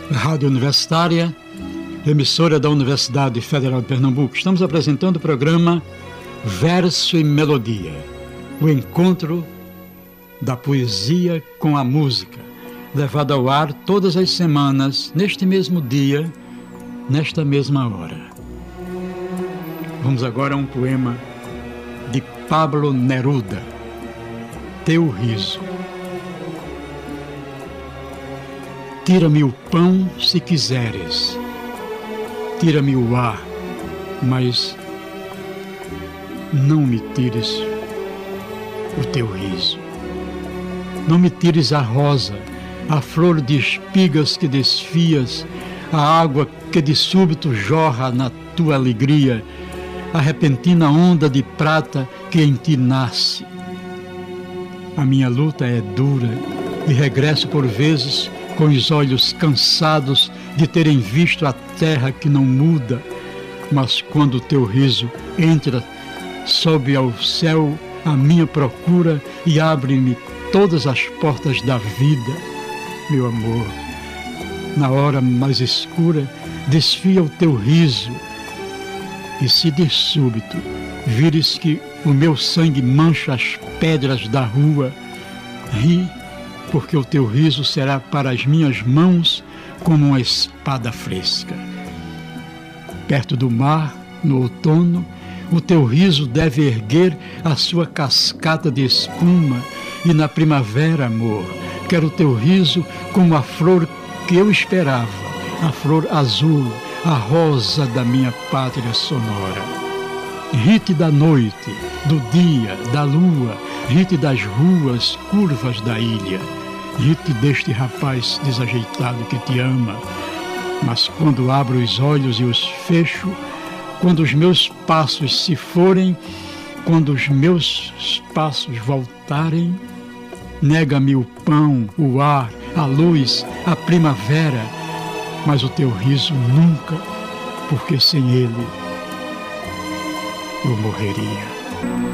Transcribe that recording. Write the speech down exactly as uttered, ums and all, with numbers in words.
Rádio Universitária, emissora da Universidade Federal de Pernambuco. Estamos apresentando o programa Verso e Melodia, o encontro da poesia com a música, levado ao ar todas as semanas, neste mesmo dia, nesta mesma hora. Vamos agora a um poema de Pablo Neruda, Teu Riso. Tira-me o pão se quiseres, tira-me o ar, mas não me tires o teu riso. Não me tires a rosa, a flor de espigas que desfias, a água que de súbito jorra na tua alegria, a repentina onda de prata que em ti nasce. A minha luta é dura e regresso por vezes com os olhos cansados de terem visto a terra que não muda, mas quando o teu riso entra, sobe ao céu a minha procura e abre-me todas as portas da vida, meu amor. Na hora mais escura, desfia o teu riso, e se de súbito vires que o meu sangue mancha as pedras da rua, ri, porque o teu riso será para as minhas mãos como uma espada fresca. Perto do mar, no outono, o teu riso deve erguer a sua cascata de espuma, e na primavera, amor, quero o teu riso como a flor que eu esperava, a flor azul, a rosa da minha pátria sonora. Rite da noite, do dia, da lua, rite das ruas curvas da ilha, rite deste rapaz desajeitado que te ama, mas quando abro os olhos e os fecho, quando os meus passos se forem, quando os meus passos voltarem, nega-me o pão, o ar, a luz, a primavera, mas o teu riso nunca, porque sem ele eu morreria.